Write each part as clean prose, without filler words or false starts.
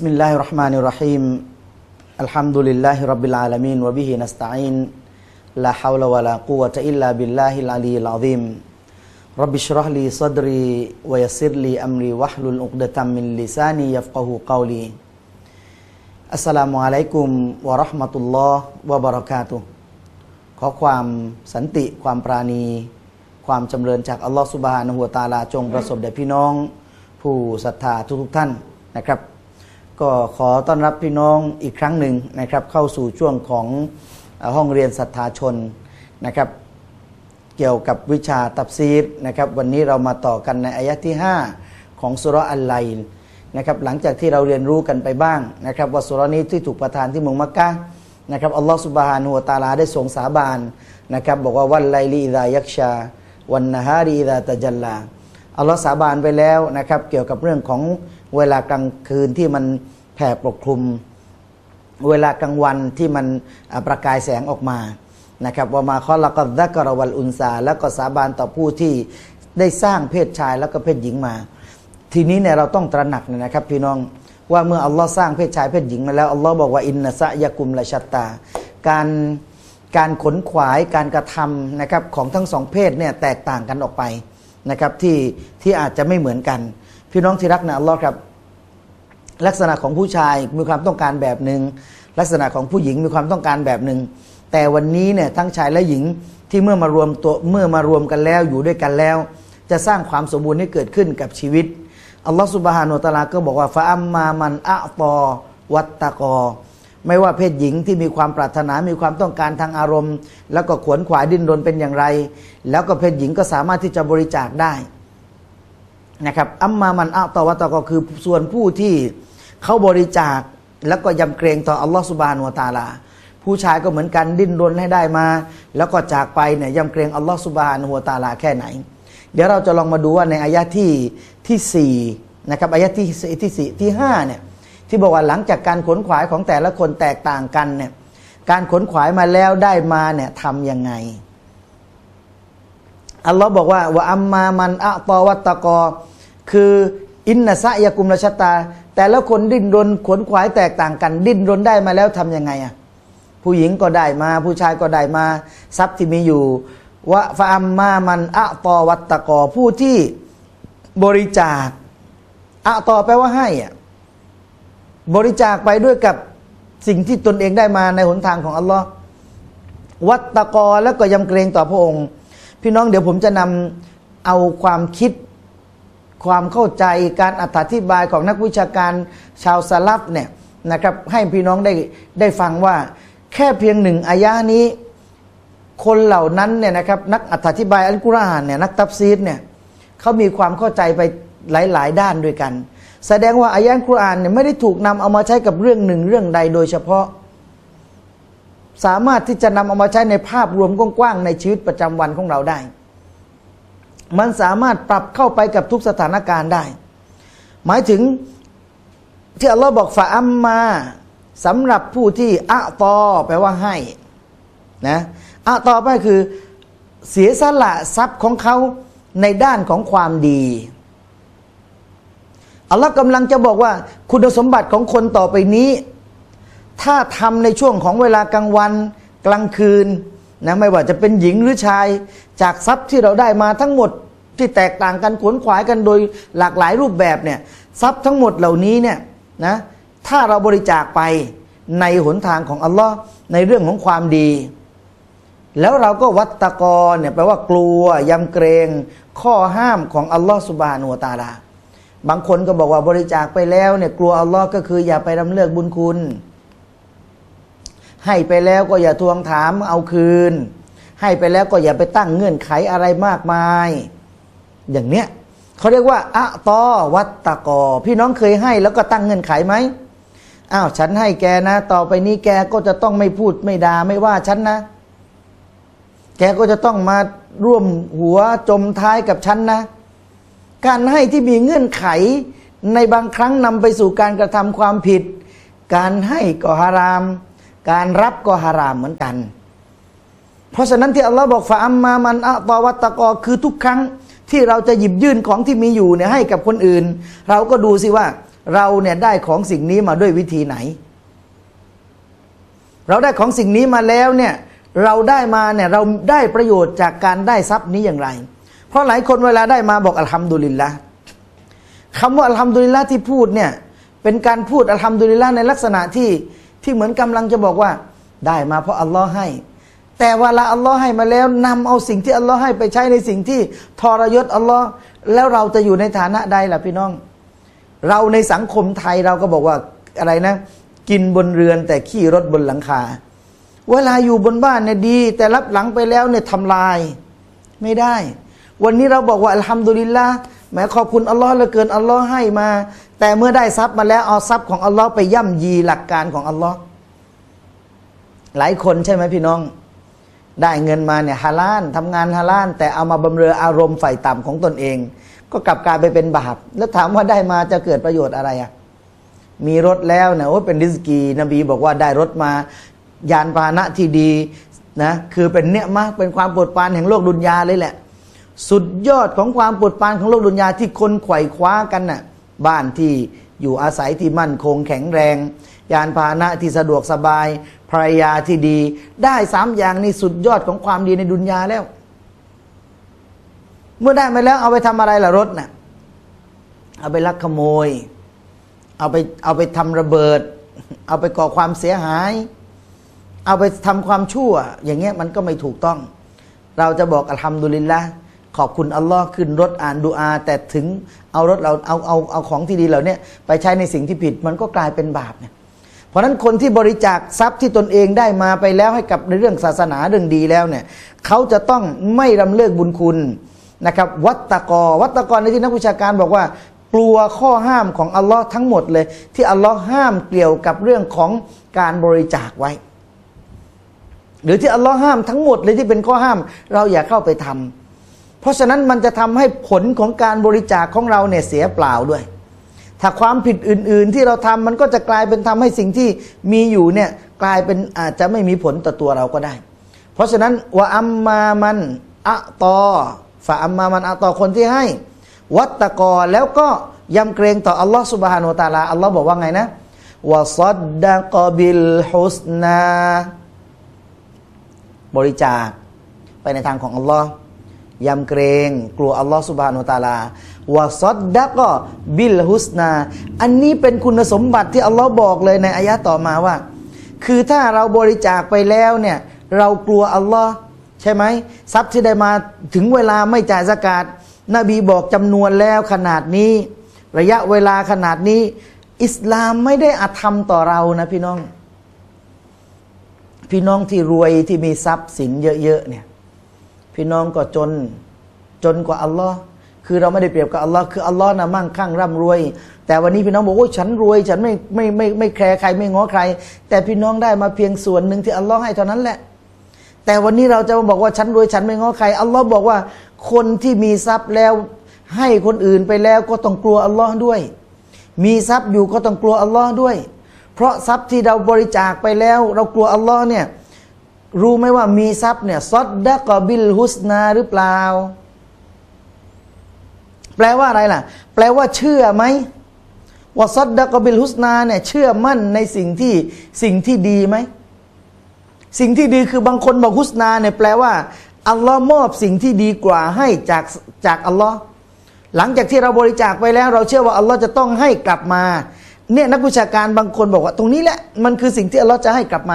Bismillahirrahmanirrahim. Alhamdulillahirabbil alamin wa bihi nasta'in. La haula wala quwwata illa billahil aliyyil azim. Rabbi shrah li sadri wa yassir li amri wahlul 'uqdatam min lisani yafqahu qawli. Assalamualaikum warahmatullahi wabarakatuh.ขอความสันติความปราณีความจำเริญจากอัลลอฮฺซุบฮานะฮูวะตะอาลาจงประสบแด่พี่น้องผู้ศรัทธาทุกท่านนะครับก็ขอต้อนรับพี่น้องอีกครั้งหนึ่งนะครับเข้าสู่ช่วงของห้องเรียนศรัทธาชนนะครับเกี่ยวกับวิชาตัฟซีรนะครับวันนี้เรามาต่อกันในอายะที่5ของซูเราะห์อัลไลลนะครับหลังจากที่เราเรียนรู้กันไปบ้างนะครับว่าซูเราะห์นี้ที่ถูกประทานที่เมืองมักกะฮ์นะครับอัลลอฮฺซุบฮานะฮูวะตะอาลาได้ทรงสาบานนะครับบอกว่าวัลไลลิอิซายักชาวันนะฮาริอิซาตะจัลลาอัลลอฮฺสาบานไปแล้วนะครับเกี่ยวกับเรื่องของเวลากลางคืนที่มันแผ่ปกคลุมเวลากลางวันที่มันประกายแสงออกมานะครับว่ามาคอละกัซซักรวัลอุนซาแล้วก็สาบานต่อผู้ที่ได้สร้างเพศชายแล้วก็เพศหญิงมาทีนี้เนี่ยเราต้องตระหนักนะครับพี่น้องว่าเมื่ออัลลอฮ์สร้างเพศชายเพศหญิงมาแล้วอัลลอฮ์บอกว่าอินนะซะยะกุมละชัตตาการขนขวายการกระทำนะครับของทั้งสองเพศเนี่ยแตกต่างกันออกไปนะครับที่อาจจะไม่เหมือนกันพี่น้องที่รักนะอัลลอฮ์ครับลักษณะของผู้ชายมีความต้องการแบบหนึ่งลักษณะของผู้หญิงมีความต้องการแบบหนึ่งแต่วันนี้เนี่ยทั้งชายและหญิงที่เมื่อมารวมกันแล้วอยู่ด้วยกันแล้วจะสร้างความสมบูรณ์ให้เกิดขึ้นกับชีวิตอัลลอฮฺซุบฮานะฮูวะตะอาลาก็บอกว่าฟะอัมมามันอะตอวัตตะกอไม่ว่าเพศหญิงที่มีความปรารถนามีความต้องการทางอารมณ์แล้วก็ขวนขวายดิ้นรนเป็นอย่างไรแล้วก็เพศหญิงก็สามารถที่จะบริจาคได้นะครับอัมมามันอะตอวัตตะกอคือส่วนผู้ที่เขาบริจาคแล้วก็ยำเกรงต่ออัลลอฮฺซุบฮานะฮูวะตะอาลาผู้ชายก็เหมือนกันดิ้นรนให้ได้มาแล้วก็จากไปเนี่ยยำเกรงอัลลอฮฺซุบฮานะฮูวะตะอาลาแค่ไหนเดี๋ยวเราจะลองมาดูว่าในอายะที่4นะครับอายะที่5เนี่ยที่บอกว่าหลังจากการขนขวายของแต่ละคนแตกต่างกันเนี่ยการขนขวายมาแล้วได้มาเนี่ยทำยังไงอัลลอฮ์บอกว่าวะอัมมามันอะตอวัตตะกอคืออินนะซะยะกุมละชัตตาแต่ละคนดิ้นรนขนขวายแตกต่างกันดิ้นรนได้มาแล้วทำยังไงอ่ะผู้หญิงก็ได้มาผู้ชายก็ได้มาทรัพย์ที่มีอยู่วะฟะอัมมามันอะตอวัตตะกอผู้ที่บริจาคอะตอแปลว่าให้อ่ะบริจาคไปด้วยกับสิ่งที่ตนเองได้มาในหนทางของอัลลอฮ์วัตตะกอแล้วก็ยำเกรงต่อพระองค์พี่น้องเดี๋ยวผมจะนำเอาความคิดความเข้าใจการอธิบายของนักวิชาการชาวซะลัฟเนี่ยนะครับให้พี่น้องได้ฟังว่าแค่เพียงหนึ่งอายะนี้คนเหล่านั้นเนี่ยนะครับนักอธิบายอัลกุรอานเนี่ยนักตัฟซีรเนี่ยเขามีความเข้าใจไปหลายด้านด้วยกันแสดงว่าอายะอัลกุรอานเนี่ยไม่ได้ถูกนำเอามาใช้กับเรื่องหนึ่งเรื่องใดโดยเฉพาะสามารถที่จะนำเอามาใช้ในภาพรวมกว้างๆในชีวิตประจำวันของเราได้มันสามารถปรับเข้าไปกับทุกสถานการณ์ได้หมายถึงที่อัลลอฮ์บอกฟะอัมมาสำหรับผู้ที่อะตอแปลว่าให้นะอะตอไปคือเสียสละทรัพย์ของเขาในด้านของความดีอัลลอฮ์กำลังจะบอกว่าคุณสมบัติของคนต่อไปนี้ถ้าทำในช่วงของเวลากลางวันกลางคืนนะไม่ว่าจะเป็นหญิงหรือชายจากทรัพย์ที่เราได้มาทั้งหมดที่แตกต่างกันขวนขวายกันโดยหลากหลายรูปแบบเนี่ยทรัพย์ทั้งหมดเหล่านี้เนี่ยนะถ้าเราบริจาคไปในหนทางของอัลลอฮ์ในเรื่องของความดีแล้วเราก็วัตตะกอเนี่ยแปลว่ากลัวยำเกรงข้อห้ามของอัลลอฮ์ซุบฮานะฮูวะตะอาลาบางคนก็บอกว่าบริจาคไปแล้วเนี่ยกลัวอัลลอฮ์ก็คืออย่าไปรำเลิกบุญคุณให้ไปแล้วก็อย่าทวงถามเอาคืนให้ไปแล้วก็อย่าไปตั้งเงื่อนไขอะไรมากมายอย่างเนี้ยเขาเรียกว่าอะตอวัตตะกอพี่น้องเคยให้แล้วก็ตั้งเงื่อนไขไหมอ้าวฉันให้แกนะต่อไปนี้แกก็จะต้องไม่พูดไม่ด่าไม่ว่าฉันนะแกก็จะต้องมาร่วมหัวจมท้ายกับฉันนะการให้ที่มีเงื่อนไขในบางครั้งนำไปสู่การกระทำความผิดการให้ก็ฮารามการรับก็ฮารามเหมือนกันเพราะฉะนั้นที่อัลลอฮ์บอกฟะอัมมามันอะตอวัตตะกอคือทุกครั้งที่เราจะหยิบยื่นของที่มีอยู่เนี่ยให้กับคนอื่นเราก็ดูสิว่าเราเนี่ยได้ของสิ่งนี้มาด้วยวิธีไหนเราได้ของสิ่งนี้มาแล้วเนี่ยเราได้มาเนี่ยเราได้ประโยชน์จากการได้ทรัพย์นี้อย่างไรเพราะหลายคนเวลาได้มาบอกอัลฮัมดุลิลละห์คำว่าอัลฮัมดุลิลละห์ที่พูดเนี่ยเป็นการพูดอัลฮัมดุลิลละห์ในลักษณะที่เหมือนกำลังจะบอกว่าได้มาเพราะอัลลอฮ์ให้แต่เวลาอัลลอฮ์ให้มาแล้วนำเอาสิ่งที่อัลลอฮ์ให้ไปใช้ในสิ่งที่ทรยศอัลลอฮ์แล้วเราจะอยู่ในฐานะใดล่ะพี่น้องเราในสังคมไทยเราก็บอกว่าอะไรนะกินบนเรือนแต่ขี้รถบนหลังคาเวลาอยู่บนบ้านเนี่ยดีแต่รับหลังไปแล้วเนี่ยทำลายไม่ได้วันนี้เราบอกว่าอัลฮัมดุลิลละห์แม้ขอบคุณอัลลอฮ์เหลือเกินอัลลอฮ์ให้มาแต่เมื่อได้ทรัพย์มาแล้วเอาทรัพย์ของอัลลอฮ์ไปย่ำยีหลักการของอัลลอฮ์หลายคนใช่ไหมพี่น้องได้เงินมาเนี่ยฮาลาลทำงานฮาลาลแต่เอามาบำเรออารมณ์ฝ่ายต่ำของตนเองก็กลับกลายไปเป็นบาปแล้วถามว่าได้มาจะเกิดประโยชน์อะไรอ่ะมีรถแล้วเนี่ยโอ้เป็นริสกีนบีบอกว่าได้รถมายานพาหนะที่ดีนะคือเป็นเนี่ยมากเป็นความโปรดปรานแห่งโลกดุนยาเลยแหละสุดยอดของความโปรดปรานของโลกดุนยาที่คนไขว่คว้ากันน่ะบ้านที่อยู่อาศัยที่มั่นคงแข็งแรงยานพาหนะที่สะดวกสบายภรรยาที่ดีได้3อย่างนี่สุดยอดของความดีในดุนยาแล้วเมื่อได้มาแล้วเอาไปทำอะไรล่ะรถน่ะเอาไปลักขโมยเอาไปทำระเบิดเอาไปก่อความเสียหายเอาไปทำความชั่วอย่างเงี้ยมันก็ไม่ถูกต้องเราจะบอกอัลฮัมดุลิลละห์ขอบคุณอัลลอฮ์ขึ้นรถอ่านดุอาแต่ถึงเอารถเราเอาของที่ดีเหล่านี้ไปใช้ในสิ่งที่ผิดมันก็กลายเป็นบาปเนี่ยเพราะฉะนั้นคนที่บริจาคทรัพย์ที่ตนเองได้มาไปแล้วให้กับในเรื่องศาสนาเรื่องดีแล้วเนี่ยเขาจะต้องไม่รำเลิกบุญคุณนะครับวัตตะกอในที่นักวิชาการบอกว่ากลัวข้อห้ามของอัลลอฮ์ทั้งหมดเลยที่อัลลอฮ์ห้ามเกี่ยวกับเรื่องของการบริจาคไว้หรือที่อัลลอฮ์ห้ามทั้งหมดเลยที่เป็นข้อห้ามเราอย่าเข้าไปทำเพราะฉะนั้นมันจะทำให้ผลของการบริจาคของเราเนี่ยเสียเปล่าด้วยถ้าความผิดอื่นๆที่เราทำมันก็จะกลายเป็นทำให้สิ่งที่มีอยู่เนี่ยกลายเป็นอาจจะไม่มีผลต่อตัวเราก็ได้เพราะฉะนั้นวะอัมมามันอะตอฟะอัมมามันอะตอคนที่ให้วัตตะกอแล้วก็ยำเกรงต่ออัลลอฮ์ซุบฮานะฮูวะตะอาลาอัลลอฮ์บอกว่าไงนะวะซัดดะกอบิลฮุสนาบริจาคไปในทางของอัลลอฮ์ยำเกรงกลัวอัลลอฮ์ซุบฮานะฮูวะตะอาลาวะซัดดะกอบิลฮุสนาอันนี้เป็นคุณสมบัติที่อัลลอฮ์บอกเลยในอายะห์ต่อมาว่าคือถ้าเราบริจาคไปแล้วเนี่ยเรากลัวอัลลอฮ์ใช่ไหมทรัพย์ที่ได้มาถึงเวลาไม่จ่ายซะกาตนบีบอกจำนวนแล้วขนาดนี้ระยะเวลาขนาดนี้อิสลามไม่ได้อาธรรมต่อเรานะพี่น้องที่รวยที่มีทรัพย์สินเยอะๆเนี่ยพี่น้องก็จนกว่าอัลลอฮ์คือเราไม่ได้เปรียบกับอัลลอฮ์คืออัลลอฮ์นะมั่งคั่งร่ำรวยแต่วันนี้พี่น้องบอกว่าฉันรวยฉันไม่แคร์ใครไม่ง้อใครแต่พี่น้องได้มาเพียงส่วนหนึ่งที่อัลลอฮ์ให้เท่านั้นแหละแต่วันนี้เราจะมาบอกว่าฉันรวยฉันไม่ง้อใครอัลลอฮ์บอกว่าคนที่มีทรัพย์แล้วให้คนอื่นไปแล้วก็ต้องกลัวอัลลอฮ์ด้วยมีทรัพย์อยู่ก็ต้องกลัวอัลลอฮ์ด้วยเพราะทรัพย์ที่เราบริจาคไปแล้วเรากลัวอัลลอฮ์เนี่ยรู้ไหมว่ามีทรัพย์เนี่ยซัดดะกอบิลฮุสนาหรือเปล่าแปลว่าอะไรล่ะแปลว่าเชื่อไหมว่าซัดดะกอบิลฮุสนาเนี่ยเชื่อมั่นในสิ่งที่ดีไหมสิ่งที่ดีคือบางคนบอกฮุสนาเนี่ยแปลว่าอัลลอฮ์มอบสิ่งที่ดีกว่าให้จากอัลลอฮ์หลังจากที่เราบริจาคไปแล้วเราเชื่อว่าอัลลอฮ์จะต้องให้กลับมาเนี่ยนักวิชาการบางคนบอกว่าตรงนี้แหละมันคือสิ่งที่อัลลอฮ์จะให้กลับมา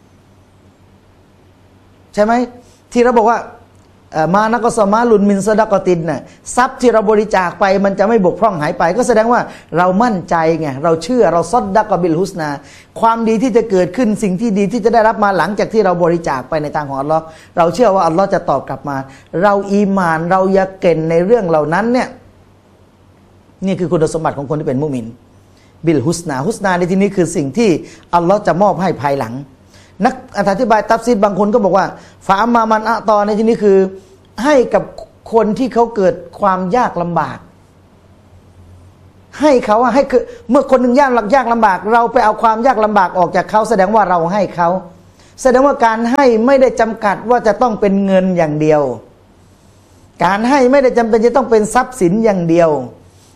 ใช่ไหมที่เราบอกว่ามานะก็สมาลุนมินซะดะกอตินน่ะทรัพย์ที่เราบริจาคไปมันจะไม่บกพร่องหายไปก็แสดงว่าเรามั่นใจไงเราเชื่อเราซัดดะกอบิลฮุสนาความดีที่จะเกิดขึ้นสิ่งที่ดีที่จะได้รับมาหลังจากที่เราบริจาคไปในทางของอัลลอฮ์เราเชื่อว่าอัลลอฮ์จะตอบกลับมาเราอีหม่านเรายะเก่นในเรื่องเหล่านั้นเนี่ยนี่คือคุณสมบัติของคนที่เป็นมุมินบิลฮุสนาในที่นี้คือสิ่งที่อัลลอฮ์จะมอบให้ภายหลังนักอธิบายตัฟซีรบางคนก็บอกว่าฟาอัมมามันอะตอในที่นี้คือให้กับคนที่เขาเกิดความยากลำบากให้เขาให้คือเมื่อคนหนึ่งยากลำบากเราไปเอาความยากลำบากออกจากเขาแสดงว่าเราให้เขาแสดงว่าการให้ไม่ได้จำกัดว่าจะต้องเป็นเงินอย่างเดียวการให้ไม่ได้จำเป็นจะต้องเป็นทรัพย์สินอย่างเดียว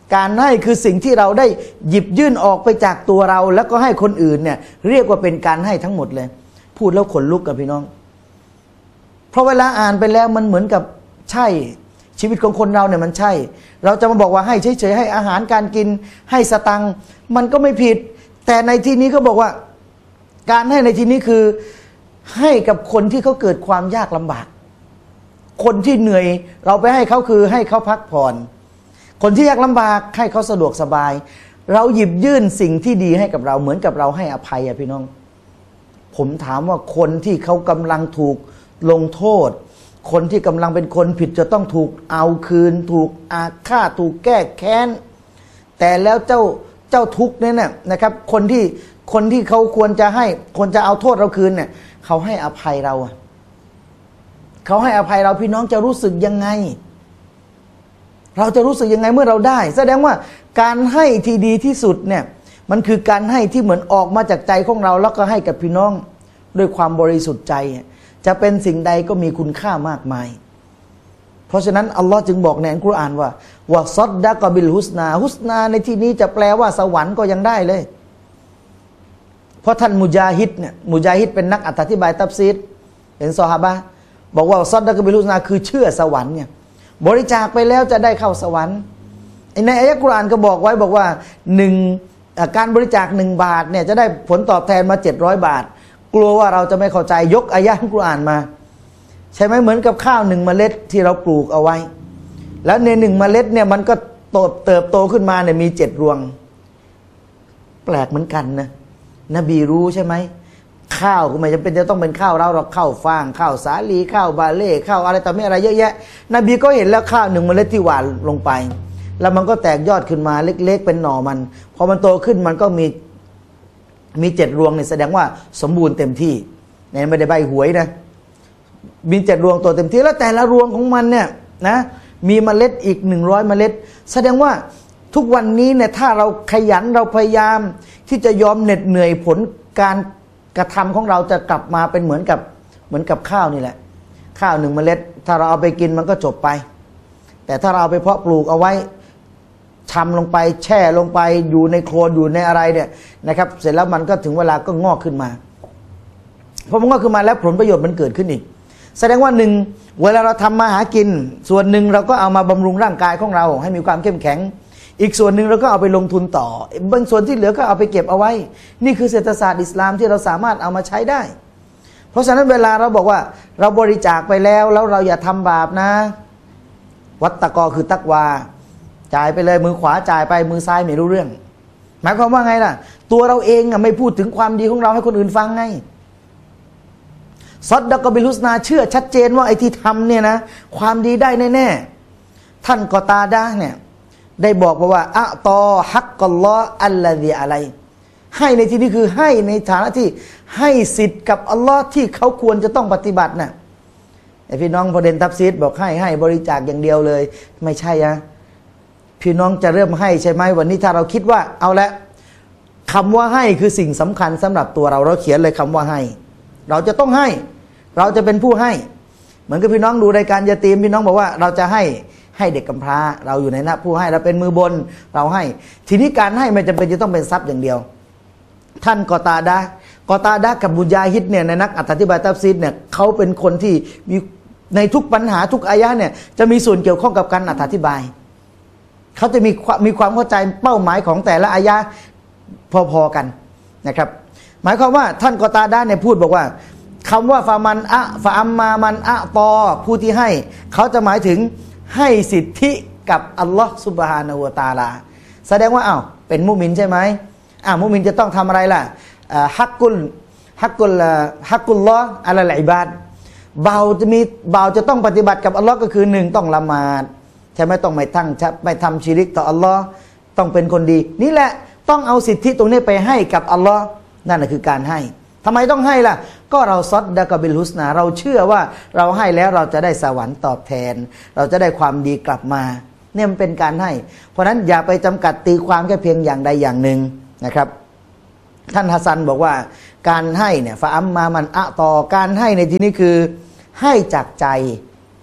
การให้คือสิ่งที่เราได้หยิบยื่นออกไปจากตัวเราแล้วก็ให้คนอื่นเนี่ยเรียกว่าเป็นการให้ทั้งหมดเลยพูดแล้วขนลุกกับพี่น้องเพราะเวลาอ่านไปแล้วมันเหมือนกับใช่ชีวิตของคนเราเนี่ยมันใช่เราจะมาบอกว่าให้เฉยๆให้อาหารการกินให้สตังค์มันก็ไม่ผิดแต่ในที่นี้ก็บอกว่าการให้ในที่นี้คือให้กับคนที่เขาเกิดความยากลำบากคนที่เหนื่อยเราไปให้เขาคือให้เขาพักผ่อนคนที่ยากลำบากให้เขาสะดวกสบายเราหยิบยื่นสิ่งที่ดีให้กับเราเหมือนกับเราให้อภัยอะพี่น้องผมถามว่าคนที่เขากำลังถูกลงโทษคนที่กำลังเป็นคนผิดจะต้องถูกเอาคืนถูกอาฆาตถูกแก้แค้นแต่แล้วเจ้าทุกข์เนี่ยนะครับคนที่เขาควรจะให้คนจะเอาโทษเราคืนเนี่ยเขาให้อภัยเราเขาให้อภัยเราพี่น้องจะรู้สึกยังไงเราจะรู้สึกยังไงเมื่อเราได้แสดงว่าการให้ที่ดีที่สุดเนี่ยมันคือการให้ที่เหมือนออกมาจากใจของเราแล้วก็ให้กับพี่น้องด้วยความบริสุทธิ์ใจจะเป็นสิ่งใดก็มีคุณค่ามากมายเพราะฉะนั้นอัลลอฮ์จึงบอกในอัลกุรอานว่าวะซัดดะกะบิลฮุสนาฮุสนาในที่นี้จะแปลว่าสวรรค์ก็ยังได้เลยเพราะท่านมุจาฮิดเนี่ยมุจาฮิดเป็นนักอธิบายตัฟซีรเป็นซอฮาบะห์บอกว่าซัดดะกะบิลฮุสนาคือเชื่อสวรรค์เนี่ยบริจาคไปแล้วจะได้เข้าสวรรค์ในอายะห์กุรอานก็บอกไว้บอกว่าการบริจาค1 บาทเนี่ยจะได้ผลตอบแทนมา700 บาทกลัวว่าเราจะไม่เข้าใจยกอายะห์กุรอานมาใช่ไหมเหมือนกับข้าว1 เมล็ดที่เราปลูกเอาไว้แล้วใน1 เมล็ดเนี่ยมันก็เติบโตขึ้นมาเนี่ยมี7 รวงแปลกเหมือนกันนะนบีรู้ใช่ไหมข้าวก็ไม่จำเป็นจะต้องเป็นข้าวเราข้าวฟ่างข้าวสาลีข้าวบาเล่ข้าวอะไรต่อไม่อะไรเยอะแยะนบีก็เห็นแล้วข้าว1 เมล็ดที่หว่านลงไปแล้วมันก็แตกยอดขึ้นมาเล็กๆเป็นหน่อมันพอมันโตขึ้นมันก็มี7 รวงเนี่ยแสดงว่าสมบูรณ์เต็มที่เนี่ยไม่ได้ใบหวยนะมี7 รวงตัวเต็มที่แล้วแต่ละรวงของมันเนี่ยนะมีเมล็ดอีก100 เมล็ดแสดงว่าทุกวันนี้เนี่ยถ้าเราขยันเราพยายามที่จะยอมเหน็ดเหนื่อยผลการกระทำของเราจะกลับมาเป็นเหมือนกับข้าวนี่แหละข้าว1 เมล็ดถ้าเราเอาไปกินมันก็จบไปแต่ถ้าเราเอาไปเพาะปลูกเอาไว้ชำลงไปแช่ลงไปอยู่ในโคลนอยู่ในอะไรเนี่ยนะครับเสร็จแล้วมันก็ถึงเวลาก็งอกขึ้นมาพอมันงอกขึ้นมาแล้วผลประโยชน์มันเกิดขึ้นอีกแสดงว่า1เวลาเราทำมาหากินส่วนหนึ่งเราก็เอามาบำรุงร่างกายของเราให้มีความเข้มแข็งอีกส่วนหนึ่งเราก็เอาไปลงทุนต่อบางส่วนที่เหลือก็เอาไปเก็บเอาไว้นี่คือเศรษฐศาสตร์อิสลามที่เราสามารถเอามาใช้ได้เพราะฉะนั้นเวลาเราบอกว่าเราบริจาคไปแล้วเราอย่าทำบาปนะวัตตะกอคือตักวาจ่ายไปเลยมือขวาจ่ายไปมือซ้ายไม่รู้เรื่องหมายความว่าไงล่ะตัวเราเองไม่พูดถึงความดีของเราให้คนอื่นฟังไงซัดดะกะบิลฮุสนาเชื่อชัดเจนว่าไอ้ที่ทำเนี่ยนะความดีได้แน่ๆท่านกอตาดะห์เนี่ยได้บอกว่าอะตอฮักกัลลอฮ์อัลลอฮีอะลัยให้ในที่นี้คือให้ในฐานะที่ให้สิทธิ์กับอัลลอฮ์ที่เขาควรจะต้องปฏิบัตินะไอ้พี่น้องประเด็นตัฟซีรบอกให้บริจาคอย่างเดียวเลยไม่ใช่นะพี่น้องจะเริ่มให้ใช่ไหมวันนี้ถ้าเราคิดว่าเอาละคำว่าให้คือสิ่งสำคัญสำหรับตัวเราเขียนเลยคำว่าให้เราจะต้องให้เราจะเป็นผู้ให้เหมือนกับพี่น้องดูรายการยาตีมพี่น้องบอกว่าเราจะให้เด็กกำพร้าเราอยู่ในหน้าผู้ให้เราเป็นมือบนเราให้ทีนี้การให้ไม่จำเป็นจะต้องเป็นทรัพย์อย่างเดียวท่านกอตาดะห์กับมุจาฮิดเนี่ยในนักอธิบายตัฟซีรเนี่ยเขาเป็นคนที่มีในทุกปัญหาทุกอายะห์เนี่ยจะมีส่วนเกี่ยวข้องกับการอธิบายเขาจะมีความเข้าใจเป้าหมายของแต่ละอายะห์พอๆกันนะครับหมายความว่าท่านกอตาดะห์เนี่ยพูดบอกว่าคำว่าฟาอัมมามันอะตอผู้ที่ให้เขาจะหมายถึงให้สิทธิกับอัลลอฮ์ซุบฮานะฮูวะตะอาลาแสดงว่าเป็นมุมินใช่ไหมมุมินจะต้องทำอะไรล่ะฮักกุลลอฮ์อะลัลอิบาดบ่าวจะต้องปฏิบัติกับอัลลอฮ์ก็คือ1ต้องละหมาดใช่ไหมต้องไม่ทำชิริกต่ออัลลอฮ์ต้องเป็นคนดีนี่แหละต้องเอาสิทธิตรงนี้ไปให้กับอัลลอฮ์นั่นแหละคือการให้ทำไมต้องให้ล่ะก็เราซัดดะกะบิลฮุสนาเราเชื่อว่าเราให้แล้วเราจะได้สวรรค์ตอบแทนเราจะได้ความดีกลับมาเนี่ยมันเป็นการให้เพราะนั้นอย่าไปจำกัดตีความแค่เพียงอย่างใดอย่างหนึ่งนะครับท่านฮัสซันบอกว่าการให้เนี่ยฟะอัมมามันอะตอการให้ในที่นี้คือให้จากใจ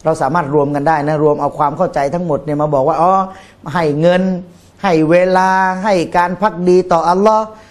เราสามารถรวมกันได้นะรวมเอาความเข้าใจทั้งหมดเนี่ยมาบอกว่าอ๋อให้เงินให้เวลาให้การพักดีต่ออัลลอฮ์